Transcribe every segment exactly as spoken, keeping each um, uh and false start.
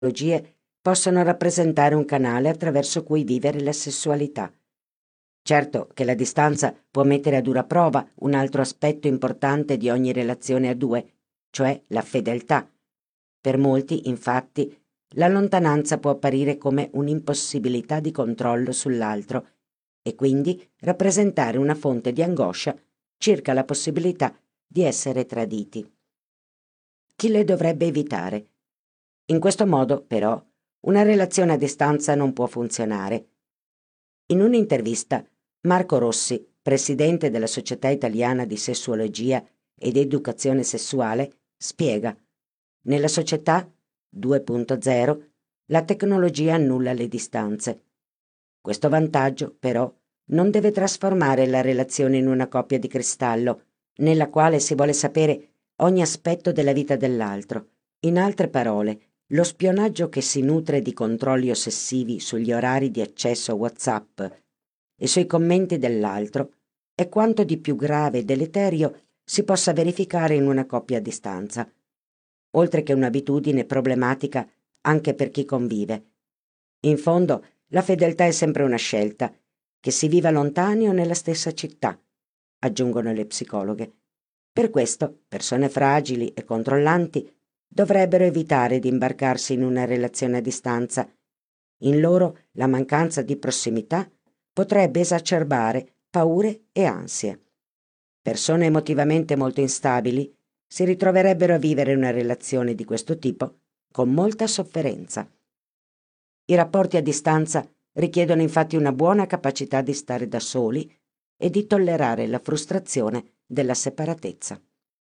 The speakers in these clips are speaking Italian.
tecnologie possono rappresentare un canale attraverso cui vivere la sessualità. Certo che la distanza può mettere a dura prova un altro aspetto importante di ogni relazione a due, cioè la fedeltà. Per molti, infatti, la lontananza può apparire come un'impossibilità di controllo sull'altro e quindi rappresentare una fonte di angoscia circa la possibilità di essere traditi. Chi le dovrebbe evitare? In questo modo, però, una relazione a distanza non può funzionare. In un'intervista, Marco Rossi, presidente della Società Italiana di Sessuologia ed Educazione Sessuale, spiega: nella società due punto zero la tecnologia annulla le distanze. Questo vantaggio, però, non deve trasformare la relazione in una coppia di cristallo, nella quale si vuole sapere ogni aspetto della vita dell'altro. In altre parole, lo spionaggio che si nutre di controlli ossessivi sugli orari di accesso a WhatsApp e sui commenti dell'altro è quanto di più grave e deleterio si possa verificare in una coppia a distanza, oltre che un'abitudine problematica anche per chi convive. In fondo, la fedeltà è sempre una scelta, che si viva lontani o nella stessa città, aggiungono le psicologhe. Per questo, persone fragili e controllanti dovrebbero evitare di imbarcarsi in una relazione a distanza. In loro la mancanza di prossimità potrebbe esacerbare paure e ansie. Persone emotivamente molto instabili si ritroverebbero a vivere una relazione di questo tipo con molta sofferenza. I rapporti a distanza richiedono infatti una buona capacità di stare da soli e di tollerare la frustrazione della separatezza.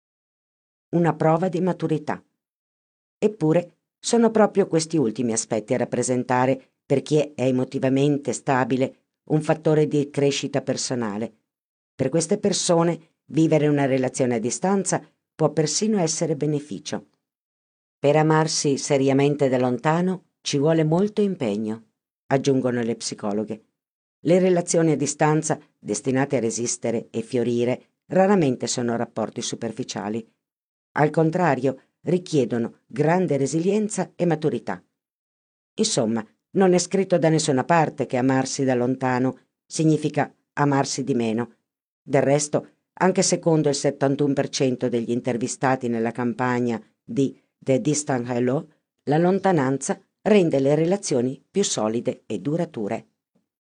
Una prova di maturità. Eppure sono proprio questi ultimi aspetti a rappresentare, per chi è emotivamente stabile, un fattore di crescita personale. Per queste persone vivere una relazione a distanza può persino essere beneficio. Per amarsi seriamente da lontano ci vuole molto impegno, aggiungono le psicologhe. Le relazioni a distanza, destinate a resistere e fiorire, raramente sono rapporti superficiali. Al contrario, richiedono grande resilienza e maturità. Insomma, non è scritto da nessuna parte che amarsi da lontano significa amarsi di meno. Del resto, anche secondo il settantuno per cento degli intervistati nella campagna di The Distant Hello, la lontananza rende le relazioni più solide e durature.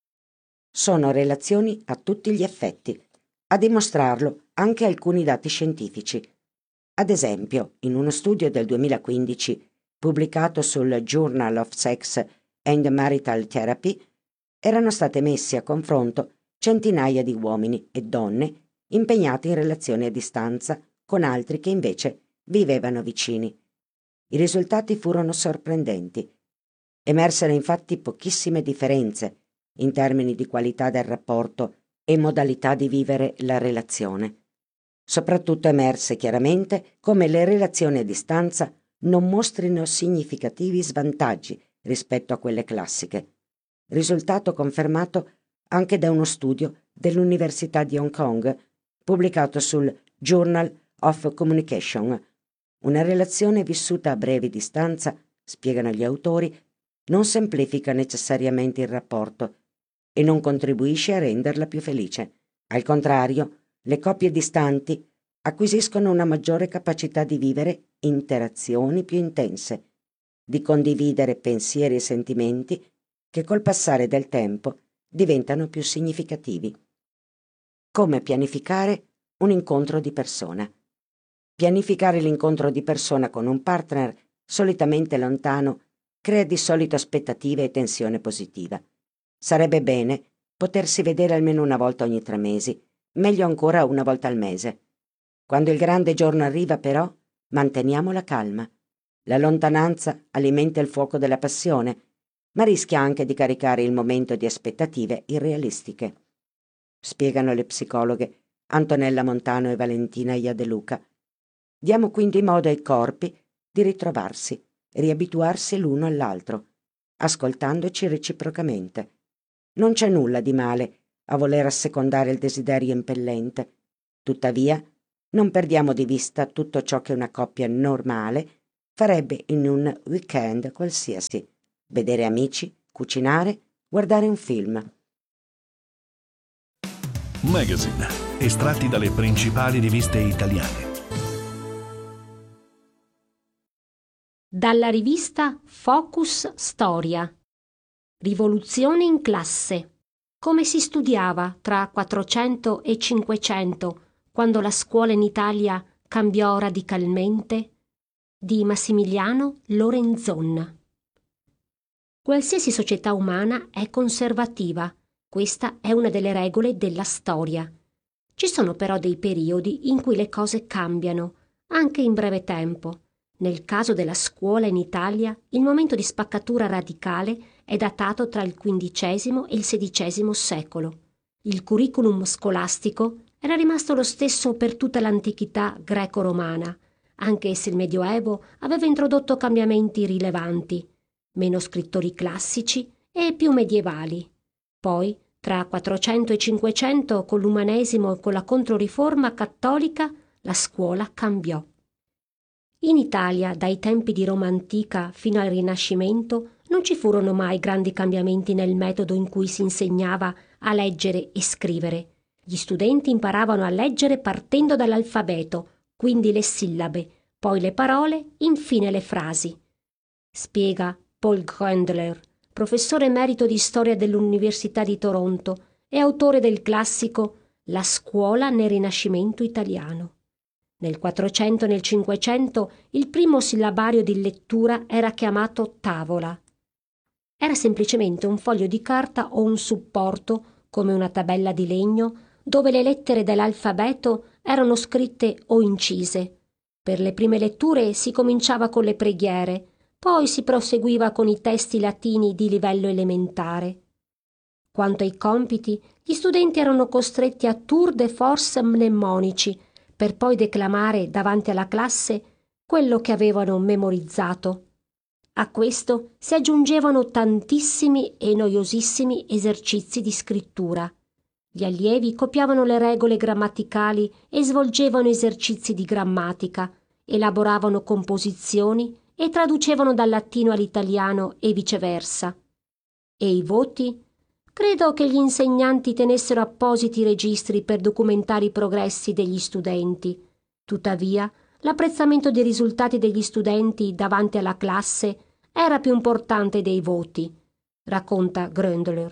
Sono relazioni a tutti gli effetti, a dimostrarlo anche alcuni dati scientifici. Ad esempio, in uno studio del duemilaquindici pubblicato sul Journal of Sex and Marital Therapy, erano state messi a confronto centinaia di uomini e donne impegnati in relazioni a distanza con altri che invece vivevano vicini. I risultati furono sorprendenti. Emersero infatti pochissime differenze in termini di qualità del rapporto e modalità di vivere la relazione. Soprattutto emerse chiaramente come le relazioni a distanza non mostrino significativi svantaggi rispetto a quelle classiche, risultato confermato anche da uno studio dell'Università di Hong Kong pubblicato sul Journal of Communication. Una relazione vissuta a breve distanza, spiegano gli autori, non semplifica necessariamente il rapporto e non contribuisce a renderla più felice. Al contrario, le coppie distanti acquisiscono una maggiore capacità di vivere interazioni più intense, di condividere pensieri e sentimenti che col passare del tempo diventano più significativi. Come pianificare un incontro di persona? Pianificare l'incontro di persona con un partner solitamente lontano crea di solito aspettative e tensione positiva. Sarebbe bene potersi vedere almeno una volta ogni tre mesi, meglio ancora una volta al mese. Quando il grande giorno arriva, però, manteniamo la calma. La lontananza alimenta il fuoco della passione, ma rischia anche di caricare il momento di aspettative irrealistiche. Spiegano le psicologhe Antonella Montano e Valentina Iadeluca. Diamo quindi modo ai corpi di ritrovarsi, riabituarsi l'uno all'altro, ascoltandoci reciprocamente. Non c'è nulla di male a voler assecondare il desiderio impellente. Tuttavia, non perdiamo di vista tutto ciò che una coppia normale farebbe in un weekend qualsiasi: vedere amici, cucinare, guardare un film. Magazine, estratti dalle principali riviste italiane. Dalla rivista Focus Storia. Rivoluzione in classe. Come si studiava tra quattrocento e cinquecento, quando la scuola in Italia cambiò radicalmente? Di Massimiliano Lorenzon. Qualsiasi società umana è conservativa. Questa è una delle regole della storia. Ci sono però dei periodi in cui le cose cambiano, anche in breve tempo. Nel caso della scuola in Italia, il momento di spaccatura radicale è datato tra il quindicesimo e il sedicesimo secolo. Il curriculum scolastico era rimasto lo stesso per tutta l'antichità greco-romana, anche se il Medioevo aveva introdotto cambiamenti rilevanti, meno scrittori classici e più medievali. Poi, tra quattrocento e cinquecento, con l'umanesimo e con la Controriforma cattolica, la scuola cambiò. In Italia, dai tempi di Roma antica fino al Rinascimento, non ci furono mai grandi cambiamenti nel metodo in cui si insegnava a leggere e scrivere. Gli studenti imparavano a leggere partendo dall'alfabeto, quindi le sillabe, poi le parole, infine le frasi. Spiega Paul Grandler, professore emerito di storia dell'Università di Toronto e autore del classico La scuola nel Rinascimento italiano. Nel quattrocento e nel cinquecento il primo sillabario di lettura era chiamato tavola. Era semplicemente un foglio di carta o un supporto, come una tabella di legno, dove le lettere dell'alfabeto erano scritte o incise. Per le prime letture si cominciava con le preghiere, poi si proseguiva con i testi latini di livello elementare. Quanto ai compiti, gli studenti erano costretti a tour de force mnemonici, per poi declamare davanti alla classe quello che avevano memorizzato. A questo si aggiungevano tantissimi e noiosissimi esercizi di scrittura. Gli allievi copiavano le regole grammaticali e svolgevano esercizi di grammatica, elaboravano composizioni e traducevano dal latino all'italiano e viceversa. E i voti? Credo che gli insegnanti tenessero appositi registri per documentare i progressi degli studenti. Tuttavia, l'apprezzamento dei risultati degli studenti davanti alla classe era più importante dei voti, racconta Grandler.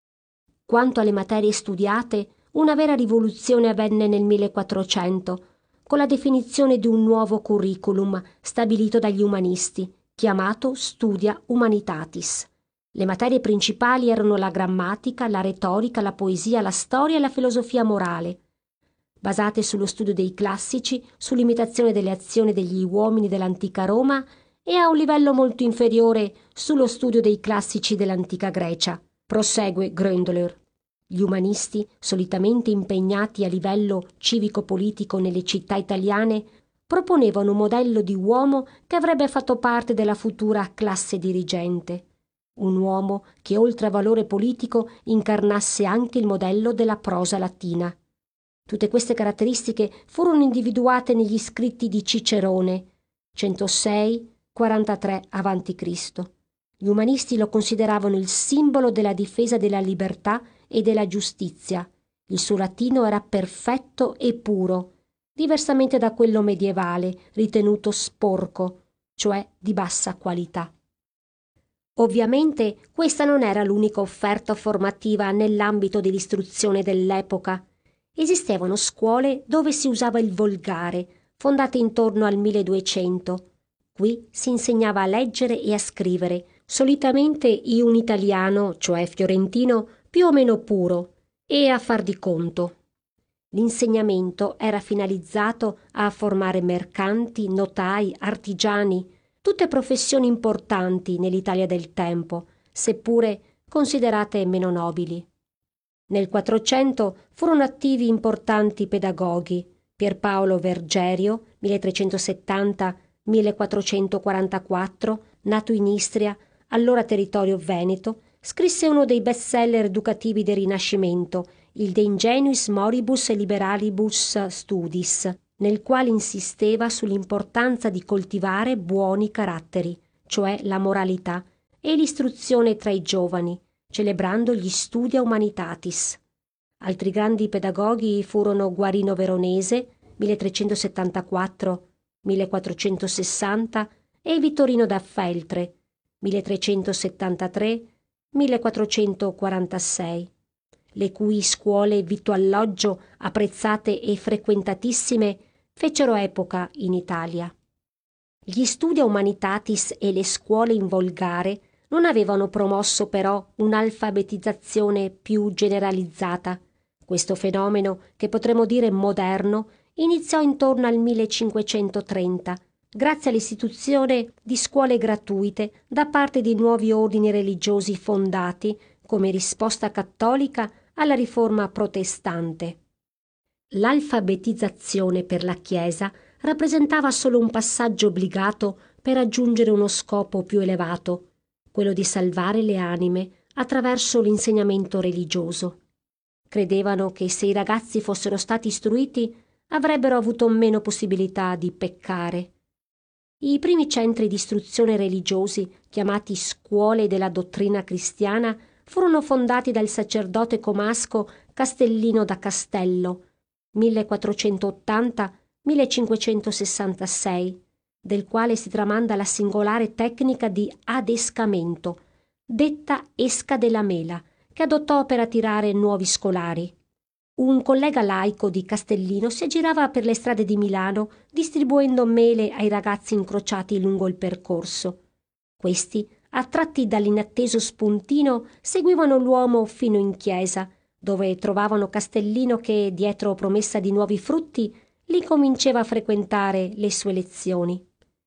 Quanto alle materie studiate, una vera rivoluzione avvenne nel millequattrocento, con la definizione di un nuovo curriculum stabilito dagli umanisti, chiamato Studia Humanitatis. Le materie principali erano la grammatica, la retorica, la poesia, la storia e la filosofia morale, basate sullo studio dei classici, sull'imitazione delle azioni degli uomini dell'antica Roma e a un livello molto inferiore sullo studio dei classici dell'antica Grecia. Prosegue Grandler. Gli umanisti, solitamente impegnati a livello civico-politico nelle città italiane, proponevano un modello di uomo che avrebbe fatto parte della futura classe dirigente. Un uomo che oltre a valore politico incarnasse anche il modello della prosa latina. Tutte queste caratteristiche furono individuate negli scritti di Cicerone, centosei quarantatré avanti Cristo. Gli umanisti lo consideravano il simbolo della difesa della libertà e della giustizia. Il suo latino era perfetto e puro, diversamente da quello medievale, ritenuto sporco, cioè di bassa qualità. Ovviamente questa non era l'unica offerta formativa nell'ambito dell'istruzione dell'epoca. Esistevano scuole dove si usava il volgare, fondate intorno al milleduecento. Qui si insegnava a leggere e a scrivere, solitamente in un italiano, cioè fiorentino, più o meno puro, e a far di conto. L'insegnamento era finalizzato a formare mercanti, notai, artigiani, tutte professioni importanti nell'Italia del tempo, seppure considerate meno nobili. Nel Quattrocento furono attivi importanti pedagoghi: Pierpaolo Vergerio, milletrecentosettanta millequattrocentoquarantaquattro, nato in Istria, allora territorio veneto, scrisse uno dei best-seller educativi del Rinascimento, il De Ingenuis Moribus e Liberalibus Studis. nel quale insisteva sull'importanza di coltivare buoni caratteri, cioè la moralità, e l'istruzione tra i giovani, celebrando gli Studia Humanitatis. Altri grandi pedagoghi furono Guarino Veronese, milletrecentosettantaquattro millequattrocentosessanta, e Vittorino da Feltre, milletrecentosettantatré millequattrocentoquarantasei, le cui scuole vitto-alloggio, apprezzate e frequentatissime, fecero epoca in Italia. Gli Studia Humanitatis e le scuole in volgare non avevano promosso però un'alfabetizzazione più generalizzata. Questo fenomeno, che potremmo dire moderno, iniziò intorno al millecinquecentotrenta, grazie all'istituzione di scuole gratuite da parte di nuovi ordini religiosi fondati come risposta cattolica alla riforma protestante. L'alfabetizzazione per la Chiesa rappresentava solo un passaggio obbligato per raggiungere uno scopo più elevato, quello di salvare le anime attraverso l'insegnamento religioso. Credevano che se i ragazzi fossero stati istruiti avrebbero avuto meno possibilità di peccare. I primi centri di istruzione religiosi, chiamati scuole della dottrina cristiana, furono fondati dal sacerdote comasco Castellino da Castello, millequattrocentottanta millecinquecentosessantasei, del quale si tramanda la singolare tecnica di adescamento, detta esca della mela, che adottò per attirare nuovi scolari. Un collega laico di Castellino si aggirava per le strade di Milano distribuendo mele ai ragazzi incrociati lungo il percorso. Questi, attratti dall'inatteso spuntino, seguivano l'uomo fino in chiesa, dove trovavano Castellino che, dietro promessa di nuovi frutti, li cominciava a frequentare le sue lezioni.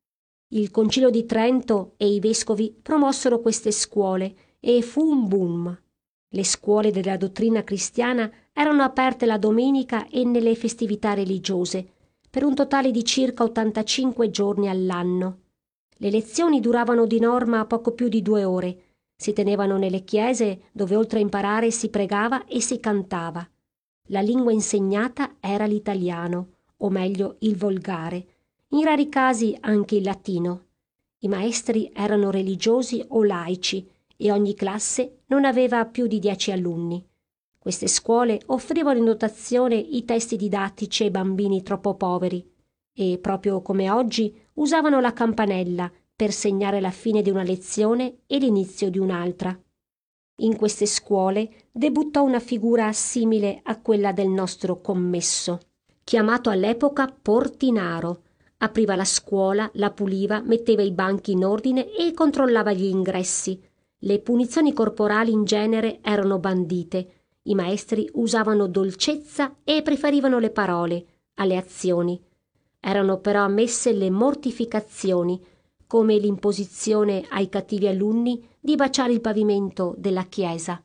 Il Concilio di Trento e i vescovi promossero queste scuole e fu un boom. Le scuole della dottrina cristiana erano aperte la domenica e nelle festività religiose, per un totale di circa ottantacinque giorni all'anno. Le lezioni duravano di norma poco più di due ore. Si tenevano nelle chiese dove oltre a imparare si pregava e si cantava. La lingua insegnata era l'italiano, o meglio il volgare, in rari casi anche il latino. I maestri erano religiosi o laici e ogni classe non aveva più di dieci alunni. Queste scuole offrivano in dotazione i testi didattici ai bambini troppo poveri e, proprio come oggi, usavano la campanella per segnare la fine di una lezione e l'inizio di un'altra. In queste scuole debuttò una figura simile a quella del nostro commesso, chiamato all'epoca portinaro. Apriva la scuola, la puliva, metteva i banchi in ordine e controllava gli ingressi. Le punizioni corporali in genere erano bandite. I maestri usavano dolcezza e preferivano le parole alle azioni. Erano però ammesse le mortificazioni, come l'imposizione ai cattivi alunni di baciare il pavimento della chiesa.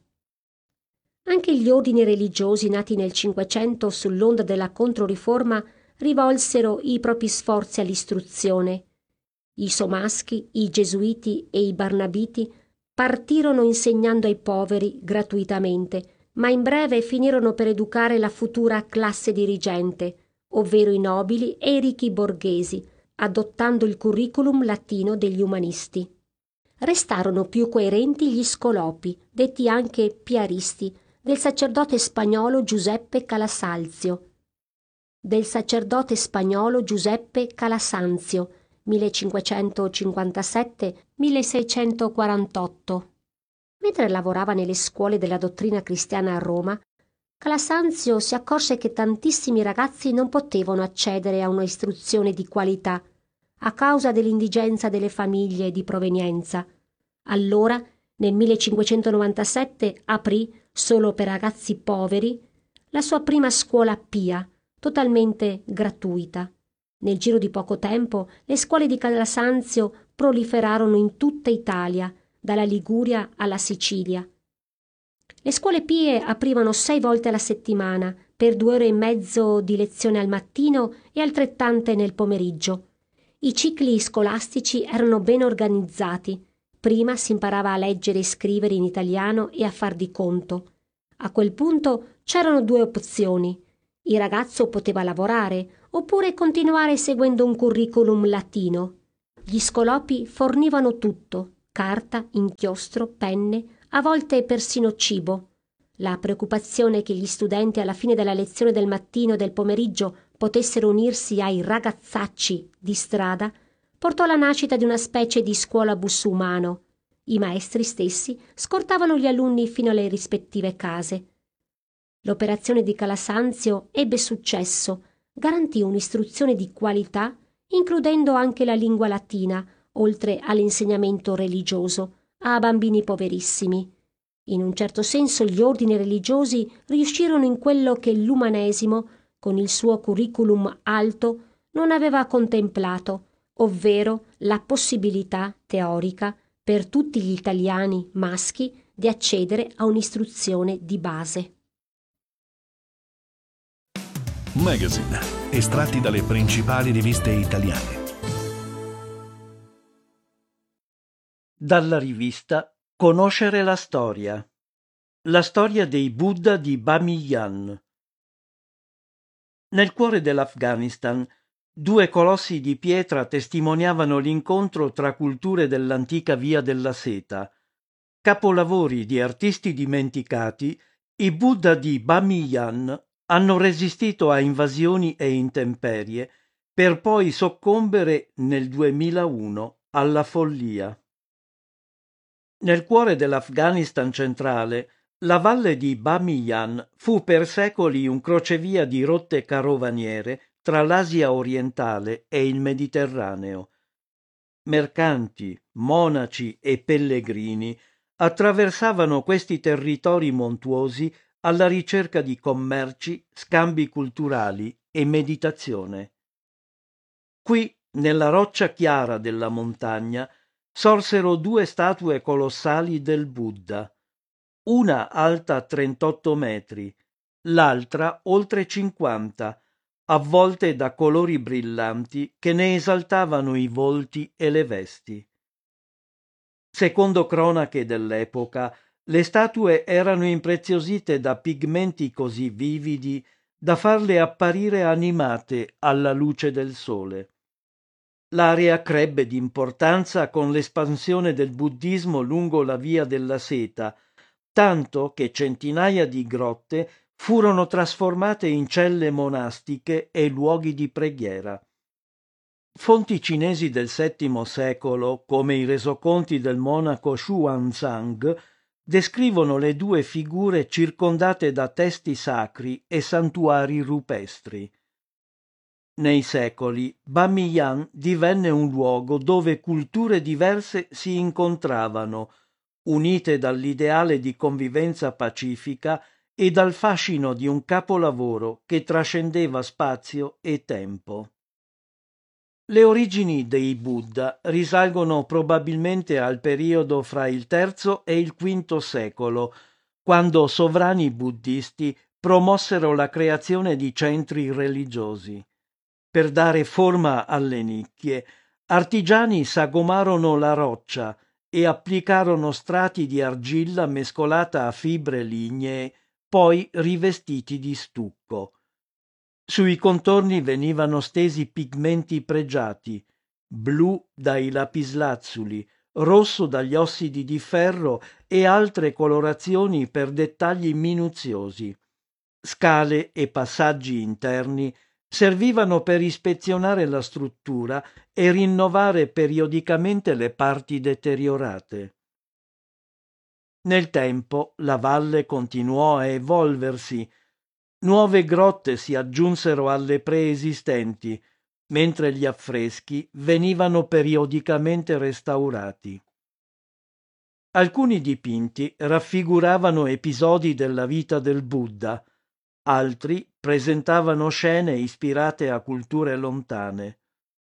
Anche gli ordini religiosi nati nel Cinquecento sull'onda della Controriforma rivolsero i propri sforzi all'istruzione. I Somaschi, i Gesuiti e i Barnabiti partirono insegnando ai poveri gratuitamente, ma in breve finirono per educare la futura classe dirigente, ovvero i nobili e i ricchi borghesi, adottando il curriculum latino degli umanisti. Restarono più coerenti gli scolopi, detti anche piaristi, del sacerdote spagnolo Giuseppe Calasanzio, del sacerdote spagnolo Giuseppe Calasanzio, millecinquecentocinquantasette milleseicentoquarantotto. Mentre lavorava nelle scuole della dottrina cristiana a Roma, Calasanzio si accorse che tantissimi ragazzi non potevano accedere a una istruzione di qualità a causa dell'indigenza delle famiglie di provenienza. Allora, nel millecinquecentonovantasette, aprì, solo per ragazzi poveri, la sua prima scuola pia, totalmente gratuita. Nel giro di poco tempo le scuole di Calasanzio proliferarono in tutta Italia, dalla Liguria alla Sicilia. Le scuole pie aprivano sei volte alla settimana, per due ore e mezzo di lezione al mattino e altrettante nel pomeriggio. I cicli scolastici erano ben organizzati. Prima si imparava a leggere e scrivere in italiano e a far di conto. A quel punto c'erano due opzioni: Il ragazzo poteva lavorare oppure continuare seguendo un curriculum latino. Gli scolopi fornivano tutto: carta, inchiostro, penne, a volte persino cibo. La preoccupazione che gli studenti alla fine della lezione del mattino e del pomeriggio potessero unirsi ai ragazzacci di strada portò alla nascita di una specie di scuola bussumano. I maestri stessi scortavano gli alunni fino alle rispettive case. L'operazione di Calasanzio ebbe successo, garantì un'istruzione di qualità, includendo anche la lingua latina, oltre all'insegnamento religioso, a bambini poverissimi. In un certo senso gli ordini religiosi riuscirono in quello che l'umanesimo, con il suo curriculum alto, non aveva contemplato, ovvero la possibilità teorica per tutti gli italiani maschi di accedere a un'istruzione di base. Magazine, estratti dalle principali riviste italiane. Dalla rivista Conoscere la storia. La storia dei Buddha di Bamiyan. Nel cuore dell'Afghanistan, due colossi di pietra testimoniavano l'incontro tra culture dell'antica Via della Seta. Capolavori di artisti dimenticati, i Buddha di Bamiyan hanno resistito a invasioni e intemperie per poi soccombere nel duemilauno alla follia. Nel cuore dell'Afghanistan centrale, la valle di Bamiyan fu per secoli un crocevia di rotte carovaniere tra l'Asia orientale e il Mediterraneo. Mercanti, monaci e pellegrini attraversavano questi territori montuosi alla ricerca di commerci, scambi culturali e meditazione. Qui, nella roccia chiara della montagna, sorsero due statue colossali del Buddha, una alta trentotto metri, l'altra oltre cinquanta, avvolte da colori brillanti che ne esaltavano i volti e le vesti. Secondo cronache dell'epoca, le statue erano impreziosite da pigmenti così vividi da farle apparire animate alla luce del sole. L'area crebbe d'importanza con l'espansione del buddismo lungo la via della seta, tanto che centinaia di grotte furono trasformate in celle monastiche e luoghi di preghiera. Fonti cinesi del settimo secolo, come i resoconti del monaco Xuanzang, descrivono le due figure circondate da testi sacri e santuari rupestri. Nei secoli, Bamiyan divenne un luogo dove culture diverse si incontravano, unite dall'ideale di convivenza pacifica e dal fascino di un capolavoro che trascendeva spazio e tempo. Le origini dei Buddha risalgono probabilmente al periodo fra il terzo e il quinto secolo, quando sovrani buddisti promossero la creazione di centri religiosi. Per dare forma alle nicchie, artigiani sagomarono la roccia e applicarono strati di argilla mescolata a fibre lignee, poi rivestiti di stucco. Sui contorni venivano stesi pigmenti pregiati, blu dai lapislazzuli, rosso dagli ossidi di ferro e altre colorazioni per dettagli minuziosi. Scale e passaggi interni servivano per ispezionare la struttura e rinnovare periodicamente le parti deteriorate. Nel tempo la valle continuò a evolversi. Nuove grotte si aggiunsero alle preesistenti, mentre gli affreschi venivano periodicamente restaurati. Alcuni dipinti raffiguravano episodi della vita del Buddha, altri presentavano scene ispirate a culture lontane.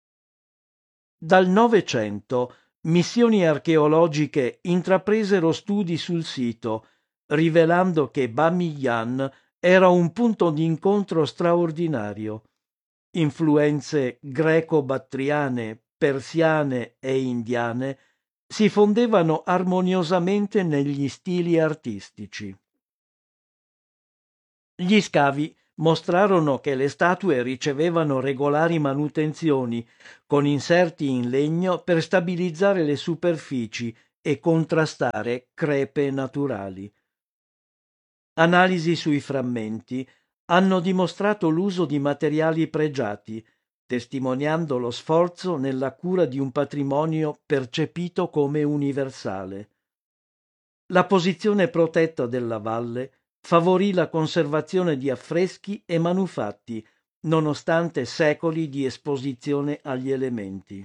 Dal Novecento missioni archeologiche intrapresero studi sul sito, rivelando che Bamiyan era un punto d'incontro straordinario. Influenze greco-battriane, persiane e indiane si fondevano armoniosamente negli stili artistici. Gli scavi mostrarono che le statue ricevevano regolari manutenzioni, con inserti in legno per stabilizzare le superfici e contrastare crepe naturali. Analisi sui frammenti hanno dimostrato l'uso di materiali pregiati, testimoniando lo sforzo nella cura di un patrimonio percepito come universale. La posizione protetta della valle favorì la conservazione di affreschi e manufatti, nonostante secoli di esposizione agli elementi.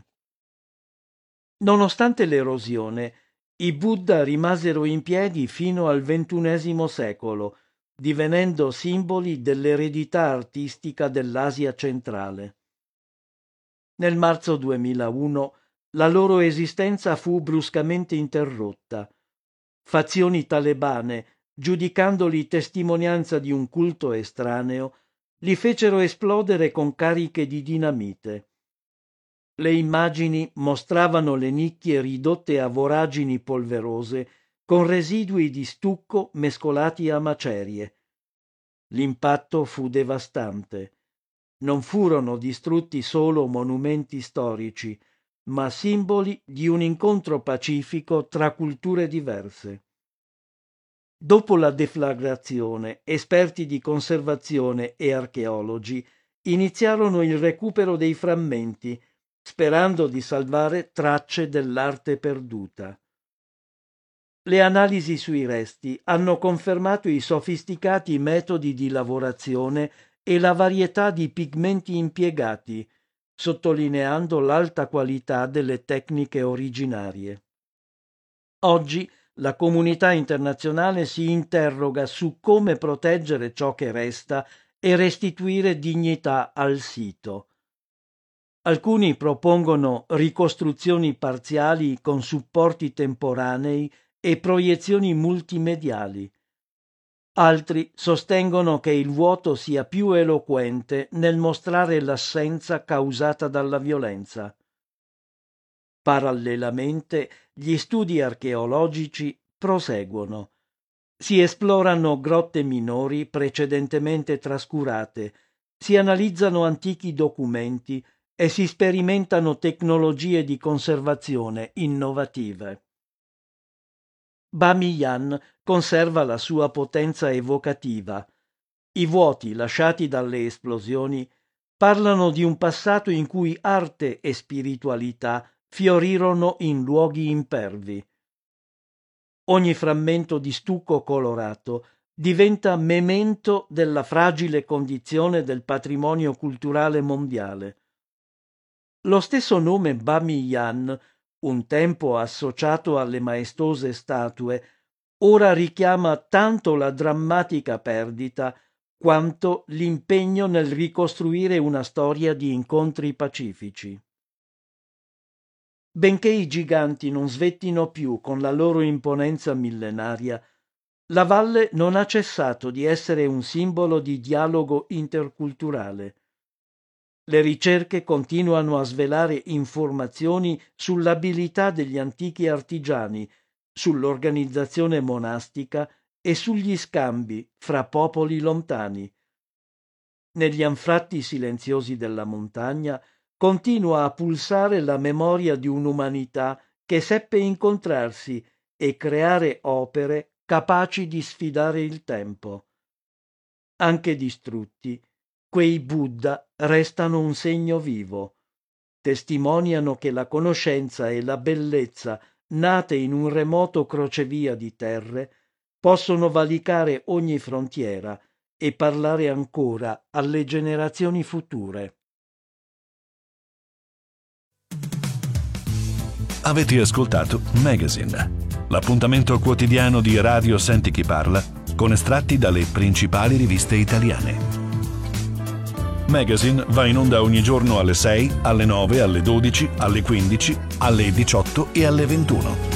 Nonostante l'erosione, i Buddha rimasero in piedi fino al ventunesimo secolo, divenendo simboli dell'eredità artistica dell'Asia centrale. Nel marzo duemilauno la loro esistenza fu bruscamente interrotta. Fazioni talebane, giudicandoli testimonianza di un culto estraneo, li fecero esplodere con cariche di dinamite. Le immagini mostravano le nicchie ridotte a voragini polverose con residui di stucco mescolati a macerie. L'impatto fu devastante. Non furono distrutti solo monumenti storici, ma simboli di un incontro pacifico tra culture diverse. Dopo la deflagrazione, esperti di conservazione e archeologi iniziarono il recupero dei frammenti, sperando di salvare tracce dell'arte perduta. Le analisi sui resti hanno confermato i sofisticati metodi di lavorazione e la varietà di pigmenti impiegati, sottolineando l'alta qualità delle tecniche originarie. Oggi la comunità internazionale si interroga su come proteggere ciò che resta e restituire dignità al sito. Alcuni propongono ricostruzioni parziali con supporti temporanei e proiezioni multimediali. Altri sostengono che il vuoto sia più eloquente nel mostrare l'assenza causata dalla violenza. Parallelamente, gli studi archeologici proseguono. Si esplorano grotte minori precedentemente trascurate, si analizzano antichi documenti e si sperimentano tecnologie di conservazione innovative. Bamiyan conserva la sua potenza evocativa. I vuoti lasciati dalle esplosioni parlano di un passato in cui arte e spiritualità fiorirono in luoghi impervi. Ogni frammento di stucco colorato diventa memento della fragile condizione del patrimonio culturale mondiale. Lo stesso nome Bamiyan, un tempo associato alle maestose statue, ora richiama tanto la drammatica perdita quanto l'impegno nel ricostruire una storia di incontri pacifici. Benché i giganti non svettino più con la loro imponenza millenaria, la valle non ha cessato di essere un simbolo di dialogo interculturale. Le ricerche continuano a svelare informazioni sull'abilità degli antichi artigiani, sull'organizzazione monastica e sugli scambi fra popoli lontani. Negli anfratti silenziosi della montagna continua a pulsare la memoria di un'umanità che seppe incontrarsi e creare opere capaci di sfidare il tempo. Anche distrutti, quei Buddha restano un segno vivo, testimoniano che la conoscenza e la bellezza nate in un remoto crocevia di terre possono valicare ogni frontiera e parlare ancora alle generazioni future. Avete ascoltato Magazine, l'appuntamento quotidiano di Radio Senti Chi Parla con estratti dalle principali riviste italiane. Magazine va in onda ogni giorno alle sei, alle nove, alle dodici, alle quindici, alle diciotto e alle ventuno.